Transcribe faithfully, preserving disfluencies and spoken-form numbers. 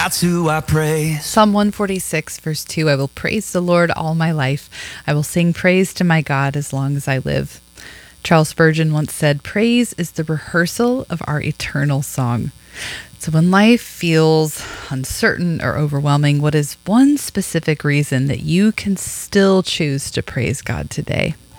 That's who I praise. Psalm one forty-six, verse two, I will praise the Lord all my life. I will sing praise to my God as long as I live. Charles Spurgeon once said, praise is the rehearsal of our eternal song. So when life feels uncertain or overwhelming, what is one specific reason that you can still choose to praise God today?